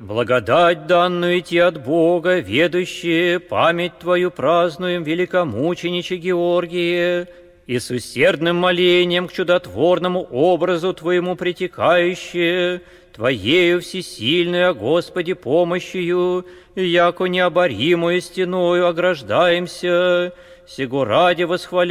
Благодать, данную идти от Бога, ведущие, память Твою празднуем, великомучениче Георгие, и с усердным молением к чудотворному образу Твоему притекающее, Твоею всесильной, о Господи, помощью, яко необоримую стеною ограждаемся, сего ради восхваляем